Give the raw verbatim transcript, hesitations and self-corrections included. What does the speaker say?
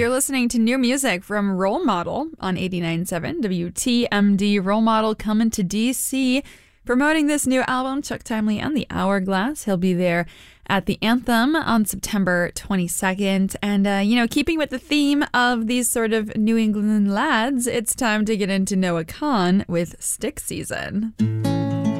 You're listening to new music from Role Model on eighty-nine point seven W T M D. Role Model coming to D C, promoting this new album, Chuck Timely and the Hourglass. He'll be there at the Anthem on September twenty-second. And, uh, you know, keeping with the theme of these sort of New England lads, it's time to get into Noah Kahan with Stick Season.